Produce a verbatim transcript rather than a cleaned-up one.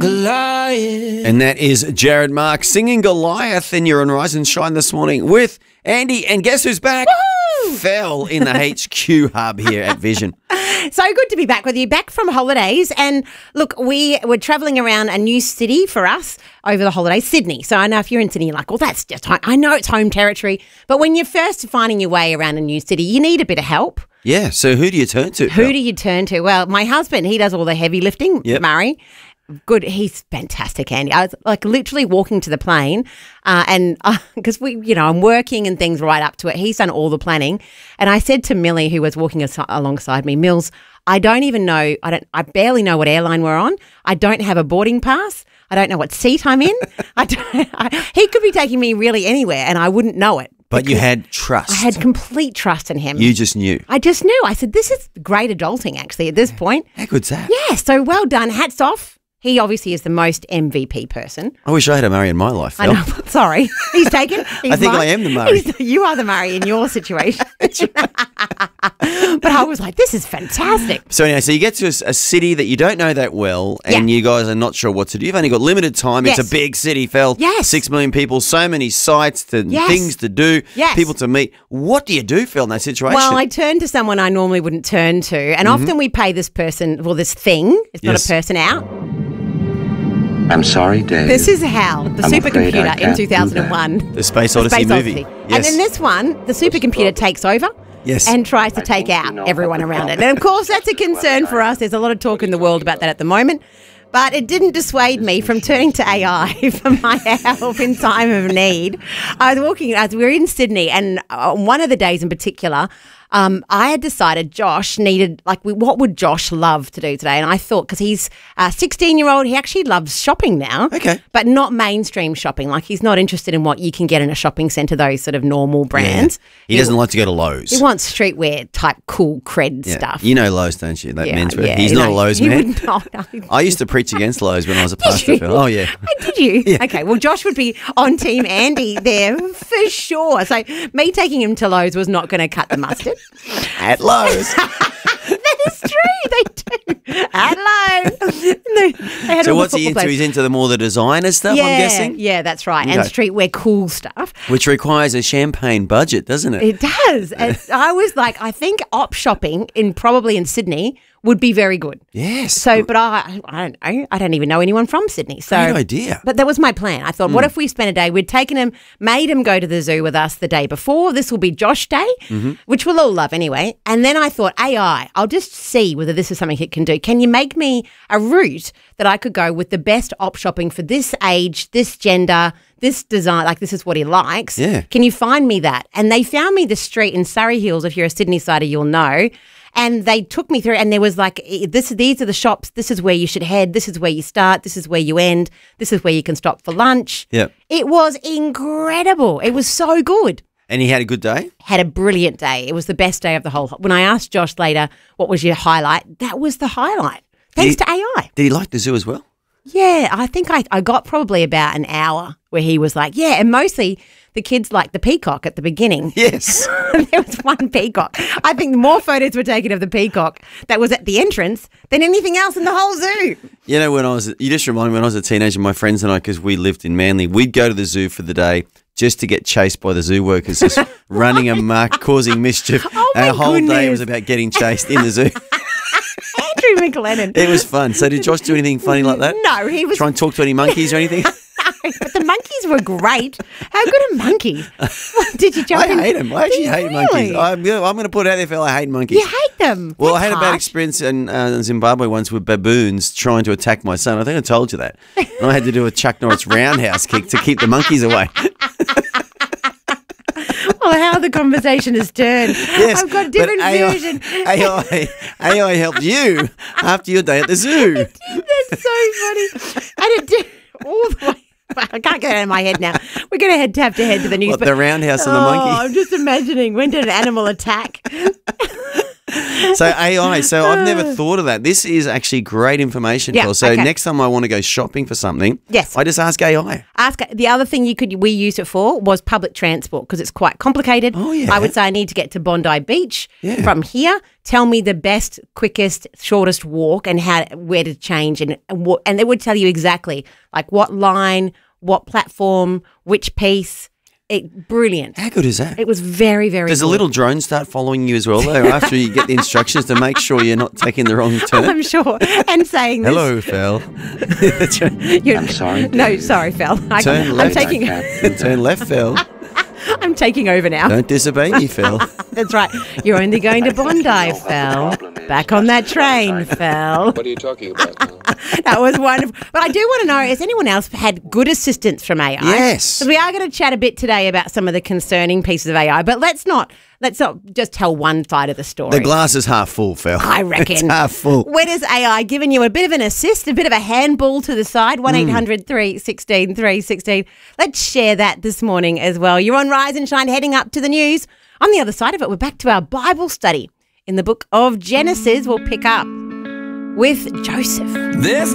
Goliath. And that is Jared Mark singing Goliath, and you're on Rise and Shine this morning with Andy. And guess who's back? Woo! Fell in the H Q hub here at Vision. So good to be back with you, back from holidays. And look, we were travelling around a new city for us over the holidays, Sydney. So I know if you're in Sydney, you're like, well, that's just, home. I know it's home territory. But when you're first finding your way around a new city, you need a bit of help. Yeah, so who do you turn to? Who do you turn to? Well, my husband, he does all the heavy lifting, Yep. Murray. Good. He's fantastic, Andy. I was like literally walking to the plane uh, and because uh, we, you know, I'm working and things right up to it. He's done all the planning. And I said to Millie, who was walking as- alongside me, Mills, I don't even know, I don't, I barely know what airline we're on. I don't have a boarding pass. I don't know what seat I'm in. I don't, I, he could be taking me really anywhere and I wouldn't know it. But you had trust. I had complete trust in him. You just knew. I just knew. I said, this is great adulting actually at this point. How good's that? Yeah, so well done. Hats off. He obviously is the most M V P person. I wish I had a Murray in my life, Phil. I know. Sorry. He's taken. He's I think mine. I am the Murray. He's, you are the Murray in your situation. But I was like, this is fantastic. So anyway, so you get to a, a city that you don't know that well, and Yeah. you guys are not sure what to do. You've only got limited time. Yes. It's a big city, Phil. Yes. Six million people, so many sites, to, Yes. things to do, Yes. people to meet. What do you do, Phil, in that situation? Well, I turned to someone I normally wouldn't turn to. And often we pay this person, well, this thing, it's not Yes. a person out. I'm sorry, Dave. This is Hal, the I'm afraid I supercomputer in can't do two thousand one. the Space The Odyssey Space movie. Odyssey. Yes. And in this one, the supercomputer takes over. Yes. And tries to I take think out you know everyone what around the it. And of course, that's a concern for us. There's a lot of talk in the world about that at the moment. But it didn't dissuade me from turning to A I for my help in time of need. I was walking, as we were in Sydney, and on one of the days in particular, um, I had decided Josh needed, like, we, what would Josh love to do today? And I thought, because he's a sixteen-year-old, he actually loves shopping now. Okay. But not mainstream shopping. Like, he's not interested in what you can get in a shopping centre, those sort of normal brands. He doesn't like to go to Lowe's. He wants streetwear type cool cred Yeah. stuff. You know Lowe's, don't you? That Yeah, menswear. yeah, He's you not know, a Lowe's he man. would not, no. I used to preach against Lowe's when I was a Did pastor, you? Phil. Oh, yeah. Oh, did you? Okay, well, Josh would be on Team Andy there for sure. So me taking him to Lowe's was not going to cut the mustard. At Lowe's. That is true. They do. At Lowe's. They, they had So all the what's he football into? players. He's into the more the designer stuff, yeah, I'm guessing? Yeah, that's right. And Okay. streetwear cool stuff. Which requires a champagne budget, doesn't it? It does. And I was like, I think op shopping in probably in Sydney would be very good. Yes. So, but I, I don't know. I don't even know anyone from Sydney. So, Great idea. But that was my plan. I thought, what if we spent a day? We'd taken him, made him go to the zoo with us the day before. This will be Josh Day, Mm-hmm. which we'll all love anyway. And then I thought, A I, I'll just see whether this is something it can do. Can you make me a route that I could go with the best op shopping for this age, this gender, this design? Like, this is what he likes. Yeah. Can you find me that? And they found me the street in Surrey Hills. If you're a Sydney sider, you'll know. And they took me through, and there was like, this, these are the shops. This is where you should head. This is where you start. This is where you end. This is where you can stop for lunch. Yep. It was incredible. It was so good. And he had a good day? Had a brilliant day. It was the best day of the whole. When I asked Josh later, what was your highlight? That was the highlight. Thanks Did to A I. Did he like the zoo as well? Yeah, I think I, I got probably about an hour where he was like, yeah, and mostly the kids liked the peacock at the beginning. Yes. There was one peacock. I think more photos were taken of the peacock that was at the entrance than anything else in the whole zoo. You know, when I was, you just reminded me when I was a teenager, my friends and I, because we lived in Manly, we'd go to the zoo for the day just to get chased by the zoo workers, just running amok, causing mischief. Oh, my Our whole day goodness. was about getting chased in the zoo. Andrew McLennan. It was fun. So did Josh do anything funny like that? No, he was. Try and talk to any monkeys or anything? But the monkeys were great. How good are monkeys? Did you jump I in? hate them. I Did actually you hate monkeys. really? I'm, gonna- I'm going to put it out there, Phil. I hate monkeys. You hate them. Well, I That's had a bad harsh. experience in uh, Zimbabwe once with baboons trying to attack my son. I think I told you that. And I had to do a Chuck Norris roundhouse kick to keep the monkeys away. Oh, how the conversation has turned. Yes, I've got a but different A I, version. A I, A I helped you after your day at the zoo. That's so funny. And it did all the way. I can't get it out of my head now. We're going to head have to head to the news. What, but- the roundhouse and the oh, monkey? I'm just imagining when did an animal attack? So A I. So I've never thought of that. This is actually great information, Yeah, Phil. So okay. next time I want to go shopping for something, Yes. I just ask A I. Ask the other thing you could we used it for was public transport because it's quite complicated. Oh, yeah. I would say I need to get to Bondi Beach Yeah. from here. Tell me the best, quickest, shortest walk and how where to change and and, what, and it would tell you exactly like what line, what platform, which piece. It brilliant. How good is that? It was very very. Does good. a little drone start following you as well, though, after you get the instructions to make sure you're not taking the wrong turn? I'm sure. And saying this. Hello, Phil. You're- I'm sorry, No, Dave. sorry, Phil. I, Turn I'm left. taking. Turn left, Phil. I'm taking over now. Don't disobey me, Phil. That's right. You're only going to Bondi, the Phil. problem is. Back on that train, Phil. What are you talking about now? That was wonderful. But I do want to know, has anyone else had good assistance from A I? Yes. Because we are going to chat a bit today about some of the concerning pieces of A I, but let's not let's not just tell one side of the story. The glass is half full, Phil. I reckon. It's half full. When has A I given you a bit of an assist, a bit of a handball to the side? one eight hundred three one six three one six. Let's share that this morning as well. You're on Rise and Shine, heading up to the news. On the other side of it, we're back to our Bible study in the book of Genesis. We'll pick up with Joseph. This